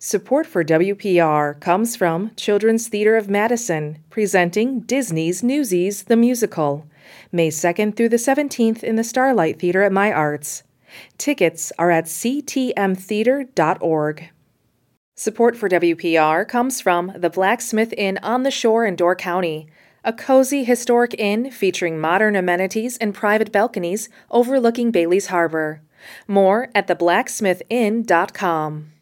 Support for WPR comes from Children's Theater of Madison, presenting Disney's Newsies the Musical, May 2nd through the 17th in the Starlight Theater at My Arts. Tickets are at ctmtheater.org. Support for WPR comes from the Blacksmith Inn on the Shore in Door County, a cozy historic inn featuring modern amenities and private balconies overlooking Bailey's Harbor. More at theblacksmithinn.com.